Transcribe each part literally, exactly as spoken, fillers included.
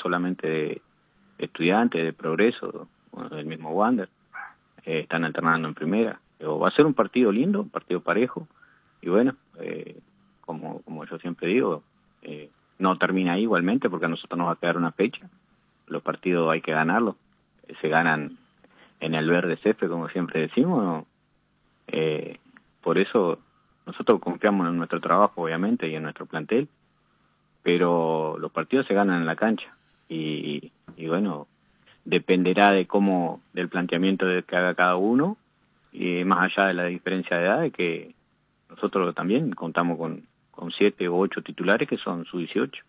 solamente de Estudiantes, de Progreso, bueno, del mismo Wander, eh, están alternando en primera. Pero va a ser un partido lindo, un partido parejo, y bueno, eh, como, como yo siempre digo, eh, no termina ahí igualmente, porque a nosotros nos va a quedar una fecha. Los partidos hay que ganarlos, eh, se ganan en el verde césped, como siempre decimos, ¿no? Eh, por eso nosotros confiamos en nuestro trabajo, obviamente, y en nuestro plantel, pero los partidos se ganan en la cancha, y, y bueno, dependerá de cómo, del planteamiento de que haga cada uno, y más allá de la diferencia de edad, de que nosotros también contamos con, con siete o ocho titulares que son sub dieciocho,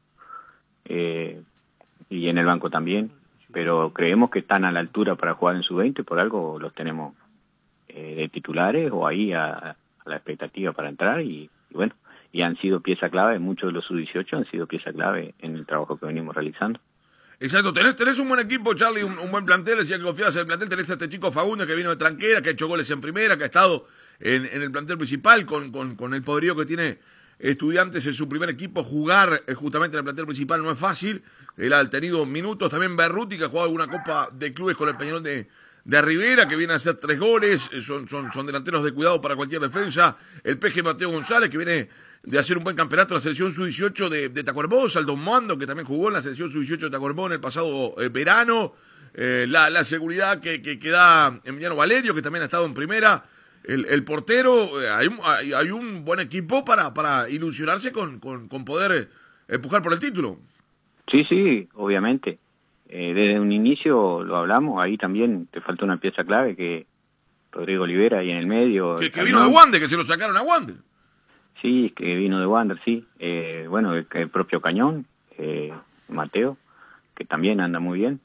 eh, y en el banco también, pero creemos que están a la altura para jugar en sub veinte, por algo los tenemos eh, de titulares o ahí a, a la expectativa para entrar, y, y bueno, y han sido pieza clave, muchos de los sub dieciocho han sido pieza clave en el trabajo que venimos realizando. Exacto, tenés, tenés un buen equipo, Charlie, un, un buen plantel, decía que confiabas en el plantel, tenés a este chico Fagundes que vino de Tranquera, que ha hecho goles en primera, que ha estado en, en el plantel principal, con, con, con el poderío que tiene Estudiantes en su primer equipo. Jugar eh, justamente en el plantel principal no es fácil, él ha tenido minutos, también Berruti, que ha jugado alguna Copa de Clubes con el Peñarol de, de Rivera, que viene a hacer tres goles, eh, son, son, son delanteros de cuidado para cualquier defensa, el Peje Mateo González, que viene de hacer un buen campeonato en la selección sub dieciocho de, de Tacuarembó, Aldo Moando, que también jugó en la selección sub dieciocho de Tacuarembó en el pasado eh, verano, eh, la, la seguridad que, que, que da Emiliano Valerio, que también ha estado en primera, el, el portero, eh, hay, un, hay, hay un buen equipo para, para ilusionarse con, con, con poder empujar por el título. Sí, sí, obviamente. Eh, desde un inicio lo hablamos, ahí también te falta una pieza clave, que Rodrigo Olivera ahí en el medio. Que, el que vino de Wander, que se lo sacaron a Wander. Sí, que vino de Wander, sí. Eh, bueno, el, el propio Cañón, eh, Mateo, que también anda muy bien.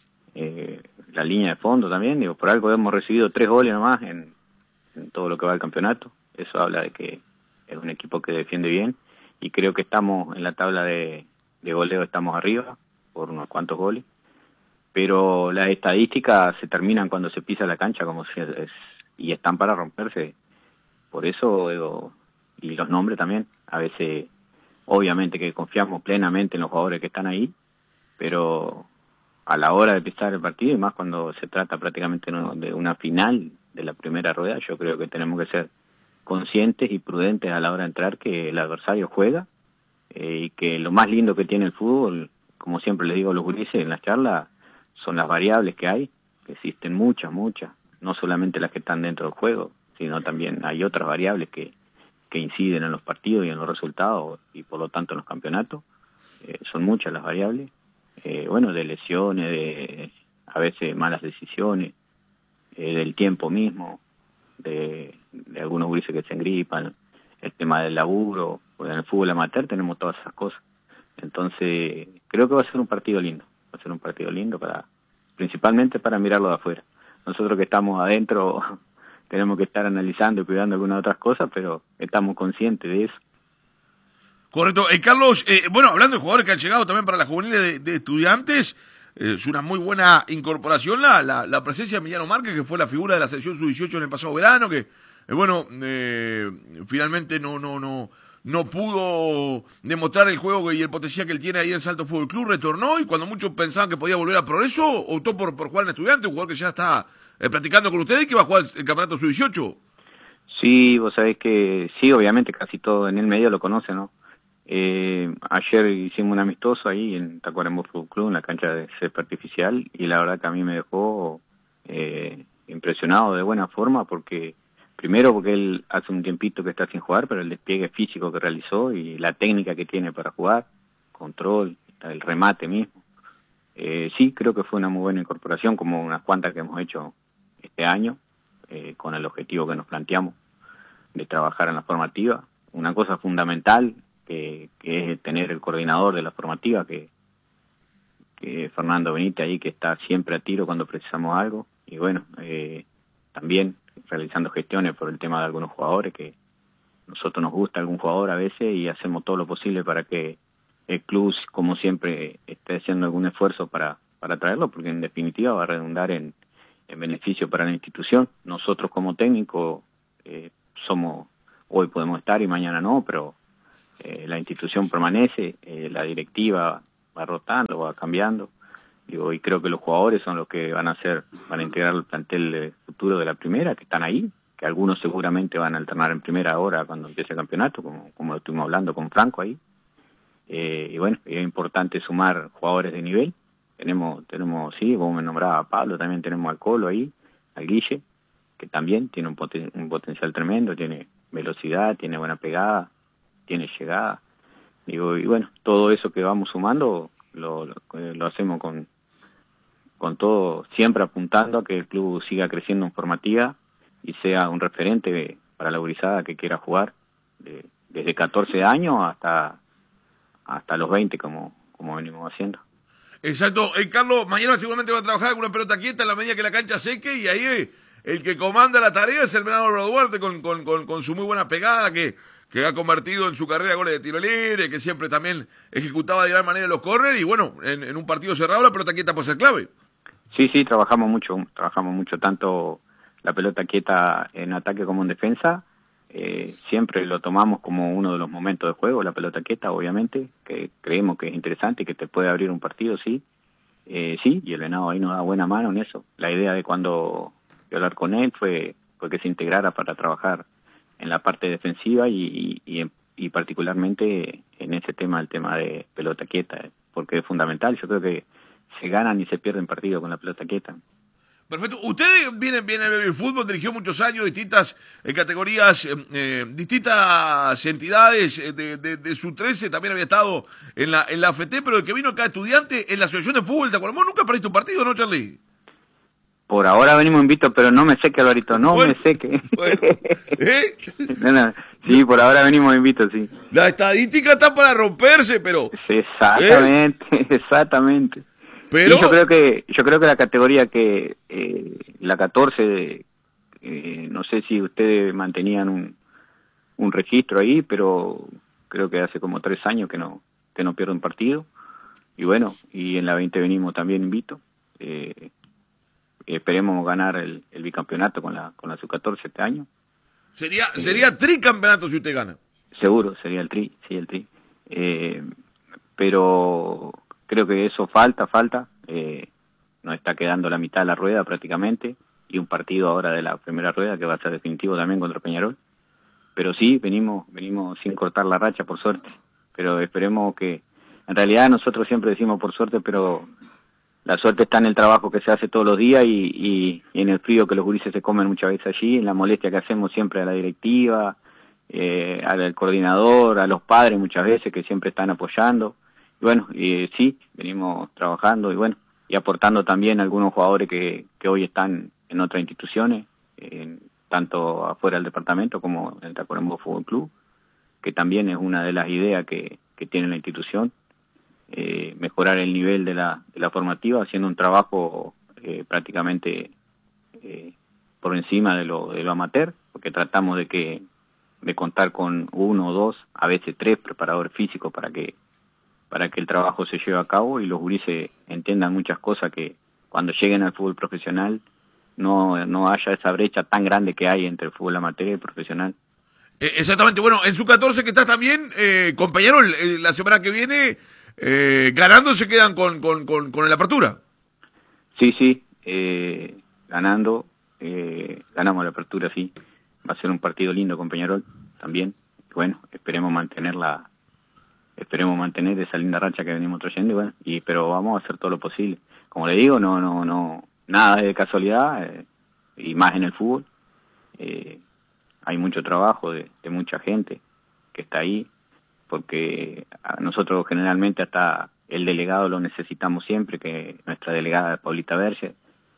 Eh, la línea de fondo también, digo, por algo hemos recibido tres goles nomás en, en todo lo que va del campeonato. Eso habla de que es un equipo que defiende bien, y creo que estamos en la tabla de, de goleo, estamos arriba por unos cuantos goles, pero las estadísticas se terminan cuando se pisa la cancha, como si es, y están para romperse. Por eso digo, y los nombres también, a veces obviamente que confiamos plenamente en los jugadores que están ahí, pero a la hora de pisar el partido, y más cuando se trata prácticamente de una final de la primera rueda, yo creo que tenemos que ser conscientes y prudentes a la hora de entrar, que el adversario juega, eh, y que lo más lindo que tiene el fútbol, como siempre les digo a los gurises en las charlas, son las variables que hay, que existen muchas, muchas, no solamente las que están dentro del juego, sino también hay otras variables que, que inciden en los partidos y en los resultados, y por lo tanto en los campeonatos. Eh, son muchas las variables, eh, bueno, de lesiones, de a veces malas decisiones, eh, del tiempo mismo, de, de algunos grises que se engripan, el tema del laburo, porque en el fútbol amateur tenemos todas esas cosas. Entonces creo que va a ser un partido lindo, va a ser un partido lindo para, principalmente para mirarlo de afuera. Nosotros que estamos adentro tenemos que estar analizando y cuidando algunas otras cosas, pero estamos conscientes de eso. Correcto. Eh, Carlos, eh, bueno, hablando de jugadores que han llegado también para la juvenil de, de Estudiantes, eh, es una muy buena incorporación la, la, la presencia de Emiliano Márquez, que fue la figura de la selección sub dieciocho en el pasado verano, que, eh, bueno, eh, finalmente no, no, no, no pudo demostrar el juego y el potencial que él tiene ahí en Salto Fútbol Club, retornó, y cuando muchos pensaban que podía volver a Progreso, optó por, por jugar en Estudiantes, un jugador que ya está eh, practicando con ustedes y que va a jugar el campeonato sub dieciocho. Sí, vos sabés que sí, obviamente casi todo en el medio lo conoce, ¿no? Eh, ayer hicimos un amistoso ahí en Tacuarembó Fútbol Club, en la cancha de césped artificial, y la verdad que a mí me dejó eh, impresionado de buena forma, porque primero porque él hace un tiempito que está sin jugar, pero el despliegue físico que realizó y la técnica que tiene para jugar, control, el remate mismo, eh, sí, creo que fue una muy buena incorporación, como unas cuantas que hemos hecho este año, eh, con el objetivo que nos planteamos de trabajar en la formativa. Una cosa fundamental que, que es tener el coordinador de la formativa, que, que Fernando Benítez ahí, que está siempre a tiro cuando precisamos algo, y bueno, eh, también realizando gestiones por el tema de algunos jugadores, que nosotros nos gusta algún jugador a veces y hacemos todo lo posible para que el club, como siempre, esté haciendo algún esfuerzo para, para traerlo, porque en definitiva va a redundar en, en beneficio para la institución. Nosotros como técnico eh, somos, hoy podemos estar y mañana no, pero Eh, la institución permanece, eh, la directiva va rotando, va cambiando. Digo, y creo que los jugadores son los que van a hacer, van a integrar el plantel de futuro de la primera, que están ahí, que algunos seguramente van a alternar en primera ahora cuando empiece el campeonato, como, como lo estuvimos hablando con Franco ahí. Eh, y bueno, es importante sumar jugadores de nivel. Tenemos, tenemos, sí, como me nombraba a Pablo, también tenemos al Colo ahí, al Guille, que también tiene un, poten un potencial tremendo, tiene velocidad, tiene buena pegada, tiene llegada. Digo, y bueno, todo eso que vamos sumando lo, lo, lo hacemos con, con todo, siempre apuntando a que el club siga creciendo en formativa y sea un referente para la gurizada que quiera jugar, de, desde catorce años hasta hasta los veinte, como, como venimos haciendo. Exacto. Eh, Carlos, mañana seguramente va a trabajar con una pelota quieta en la medida que la cancha seque, y ahí eh, el que comanda la tarea es el Venado Duarte con, con, con, con su muy buena pegada, que, que ha convertido en su carrera goles de tiro libre, que siempre también ejecutaba de gran manera los córner, y bueno, en, en un partido cerrado la pelota quieta puede ser clave. Sí, sí, trabajamos mucho, trabajamos mucho, tanto la pelota quieta en ataque como en defensa. Eh, siempre lo tomamos como uno de los momentos de juego, la pelota quieta, obviamente, que creemos que es interesante y que te puede abrir un partido, sí. Eh, sí, y el Venado ahí nos da buena mano en eso. La idea de cuando de hablar con él fue, fue que se integrara para trabajar en la parte defensiva y, y, y, y particularmente en ese tema, el tema de pelota quieta, porque es fundamental. Yo creo que se ganan y se pierden partidos con la pelota quieta. Perfecto. Usted viene, viene a ver el fútbol, dirigió muchos años, distintas eh, categorías, eh, eh, distintas entidades eh, de, de, de su trece, también había estado en la en la F T, pero el que vino acá estudiante en la Asociación de Fútbol, ¿te acuerdas? Vos nunca perdiste un partido, ¿no, Charlie? Por ahora venimos invictos, pero no me sé que, Alvarito, no Bueno, me sé que. Bueno, ¿eh? No, no. Sí, por ahora venimos invictos, sí. La estadística está para romperse, pero... Exactamente, ¿eh? Exactamente. Pero... Y yo creo que yo creo que la categoría que eh, la catorce, eh, no sé si ustedes mantenían un, un registro ahí, pero creo que hace como tres años que no que no pierdo un partido. Y bueno, y en la veinte venimos también invictos. Eh, esperemos ganar el, el bicampeonato con la con la sub catorce este año. Sería eh, sería tricampeonato si usted gana. Seguro, sería el tri, sí, el tri. Eh, pero creo que eso falta, falta. Eh, nos está quedando la mitad de la rueda prácticamente y un partido ahora de la primera rueda que va a ser definitivo también contra Peñarol. Pero sí, venimos venimos sin cortar la racha, por suerte. Pero esperemos que... En realidad nosotros siempre decimos por suerte, pero la suerte está en el trabajo que se hace todos los días y, y, y en el frío que los gurises se comen muchas veces allí, en la molestia que hacemos siempre a la directiva, eh, al coordinador, a los padres muchas veces que siempre están apoyando. Y bueno, eh, sí, venimos trabajando y bueno, y aportando también a algunos jugadores que, que hoy están en otras instituciones, eh, tanto afuera del departamento como en el Tacuarembó Fútbol Club, que también es una de las ideas que, que tiene la institución, eh, mejorar el nivel de la, de la formativa, haciendo un trabajo eh, prácticamente eh, por encima de lo, de lo amateur, porque tratamos de que de contar con uno o dos, a veces tres preparadores físicos para que para que el trabajo se lleve a cabo y los gurises entiendan muchas cosas que cuando lleguen al fútbol profesional no no haya esa brecha tan grande que hay entre el fútbol amateur y el profesional. Eh, exactamente, bueno, en su catorce que estás también, eh, compañero, eh, la semana que viene, eh, ganando se quedan con, con, con, con la apertura. Sí, sí, eh, ganando, eh, ganamos la apertura, sí. Va a ser un partido lindo con Peñarol también. Bueno, esperemos mantenerla. Esperemos mantener esa linda racha que venimos trayendo y bueno, y, pero vamos a hacer todo lo posible. Como le digo, no no no nada de casualidad, eh, y más en el fútbol. Eh, hay mucho trabajo de, de mucha gente que está ahí, porque a nosotros generalmente hasta el delegado lo necesitamos siempre, que nuestra delegada Paulita Berger,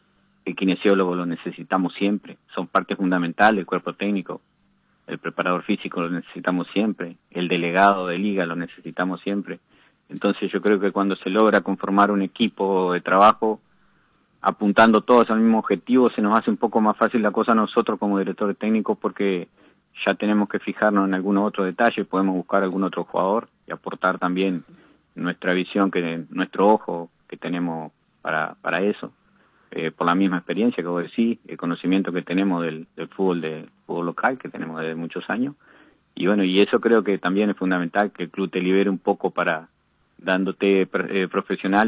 el kinesiólogo lo necesitamos siempre, son parte fundamental del cuerpo técnico. El preparador físico lo necesitamos siempre, el delegado de liga lo necesitamos siempre. Entonces yo creo que cuando se logra conformar un equipo de trabajo, apuntando todos al mismo objetivo, se nos hace un poco más fácil la cosa a nosotros como directores técnicos, porque ya tenemos que fijarnos en algunos otros detalles, podemos buscar algún otro jugador y aportar también nuestra visión, que nuestro ojo que tenemos para, para eso. Eh, por la misma experiencia que vos decís, el conocimiento que tenemos del, del fútbol de fútbol local, que tenemos desde muchos años, y bueno, y eso creo que también es fundamental, que el club te libere un poco para dándote eh, profesional